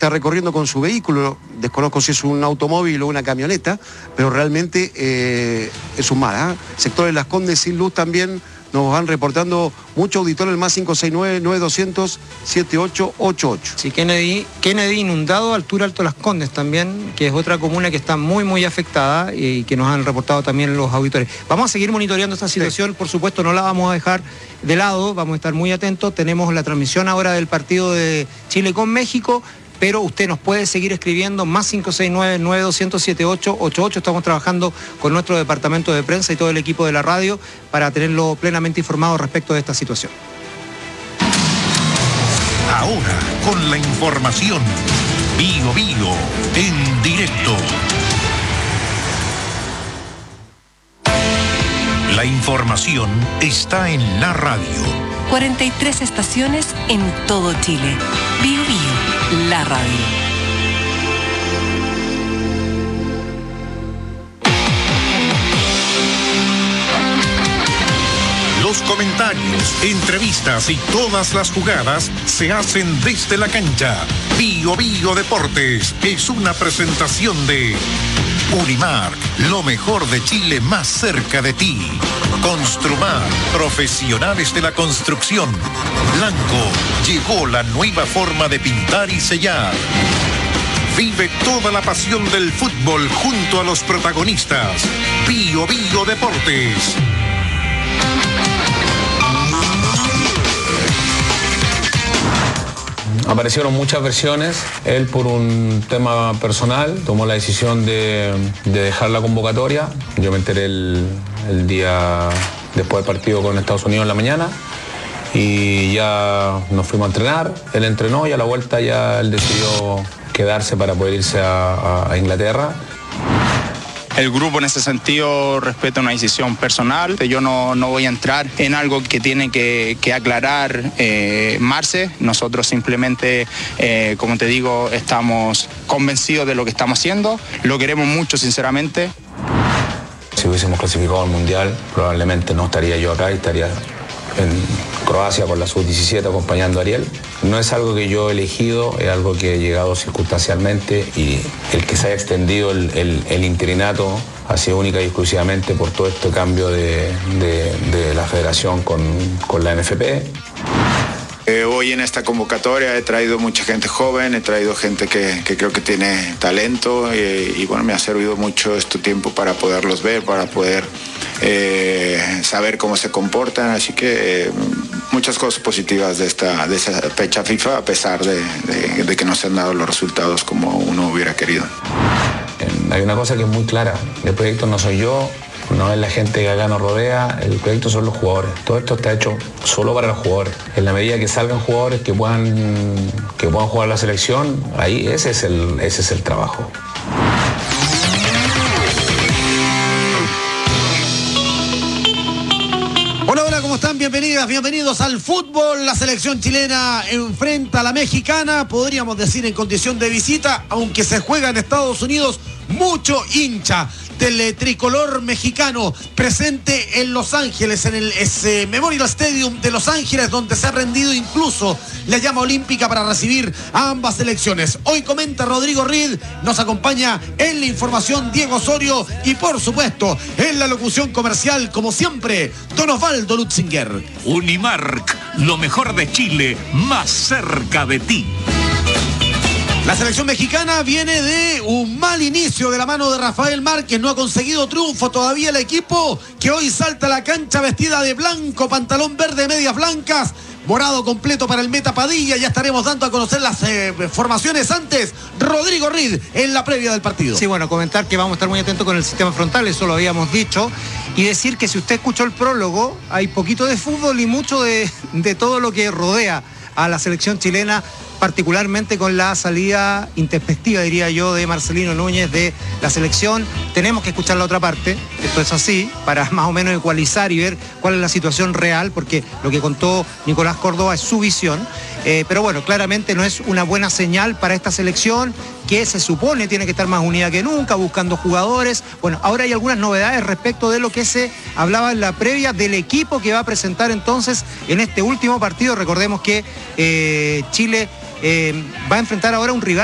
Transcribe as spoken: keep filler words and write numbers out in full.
está recorriendo con su vehículo, desconozco si es un automóvil o una camioneta, pero realmente eh, es un mal, ¿eh? Sector de Las Condes sin luz también. Nos van reportando mucho auditor el más cinco seis nueve, nueve doscientos, setenta y ocho ochenta y ocho. Sí, Kennedy, Kennedy inundado, altura Alto Las Condes también, que es otra comuna que está muy, muy afectada y que nos han reportado también los auditores. Vamos a seguir monitoreando esta situación, sí. Por supuesto no la vamos a dejar de lado, vamos a estar muy atentos. Tenemos la transmisión ahora del partido de Chile con México, pero usted nos puede seguir escribiendo más cinco seis nueve, nueve doscientos, setenta y ocho ochenta y ocho. Estamos trabajando con nuestro departamento de prensa y todo el equipo de la radio para tenerlo plenamente informado respecto de esta situación. Ahora, con la información, Bio Bio en directo. La información está en la radio. cuarenta y tres estaciones en todo Chile. Bio Bio, la radio. Los comentarios, entrevistas y todas las jugadas se hacen desde la cancha. Bio Bio Deportes es una presentación de Unimark, lo mejor de Chile más cerca de ti. Construmar, profesionales de la construcción. Blanco, llegó la nueva forma de pintar y sellar. Vive toda la pasión del fútbol junto a los protagonistas. Bio Bio Deportes. Aparecieron muchas versiones. Él, por un tema personal, tomó la decisión de, de dejar la convocatoria. Yo me enteré el, el día después del partido con Estados Unidos en la mañana y ya nos fuimos a entrenar. Él entrenó y a la vuelta ya él decidió quedarse para poder irse a, a, a Inglaterra. El grupo en ese sentido respeta una decisión personal. Yo no, no voy a entrar en algo que tiene que, que aclarar eh, Marce. Nosotros simplemente, eh, como te digo, estamos convencidos de lo que estamos haciendo. Lo queremos mucho, sinceramente. Si hubiésemos clasificado al Mundial, probablemente no estaría yo acá y estaría en Croacia con la sub diecisiete acompañando a Ariel. No es algo que yo he elegido, es algo que he llegado circunstancialmente y el que se haya extendido el, el, el interinato ha sido única y exclusivamente por todo este cambio de, de, de la federación con, con la N F P. Eh, hoy en esta convocatoria he traído mucha gente joven, he traído gente que, que creo que tiene talento eh, y bueno, me ha servido mucho este tiempo para poderlos ver, para poder eh, saber cómo se comportan, así que eh, muchas cosas positivas de esta de esa fecha FIFA, a pesar de, de, de que no se han dado los resultados como uno hubiera querido. Hay una cosa que es muy clara, el proyecto no soy yo, no es la gente que acá nos rodea, el proyecto son los jugadores. Todo esto está hecho solo para los jugadores. En la medida que salgan jugadores que puedan, que puedan jugar la selección, ahí ese es el, ese es el trabajo. Hola, hola, ¿cómo están? Bienvenidas, bienvenidos al fútbol. La selección chilena enfrenta a la mexicana, podríamos decir en condición de visita, aunque se juega en Estados Unidos, mucho hincha del tricolor mexicano presente en Los Ángeles, en el ese Memorial Stadium de Los Ángeles, donde se ha rendido incluso la llama olímpica para recibir a ambas selecciones. Hoy comenta Rodrigo Reed, nos acompaña en la información Diego Osorio y por supuesto en la locución comercial, como siempre, Don Osvaldo Lutzinger. Unimark, lo mejor de Chile, más cerca de ti. La selección mexicana viene de un mal inicio de la mano de Rafael Márquez, no ha conseguido triunfo todavía el equipo, que hoy salta a la cancha vestida de blanco, pantalón verde, medias blancas, morado completo para el Meta Padilla. Ya estaremos dando a conocer las eh, formaciones. Antes, Rodrigo Reed en la previa del partido. Sí, bueno, comentar que vamos a estar muy atentos con el sistema frontal, eso lo habíamos dicho, y decir que si usted escuchó el prólogo, hay poquito de fútbol y mucho de, de todo lo que rodea a la selección chilena, particularmente con la salida intempestiva, diría yo, de Marcelino Núñez de la selección. Tenemos que escuchar la otra parte, esto es así, para más o menos ecualizar y ver cuál es la situación real, porque lo que contó Nicolás Córdoba es su visión, eh, pero bueno, claramente no es una buena señal para esta selección, que se supone tiene que estar más unida que nunca, buscando jugadores. Bueno, ahora hay algunas novedades respecto de lo que se hablaba en la previa del equipo que va a presentar entonces en este último partido. Recordemos que eh, Chile eh, va a enfrentar ahora un rival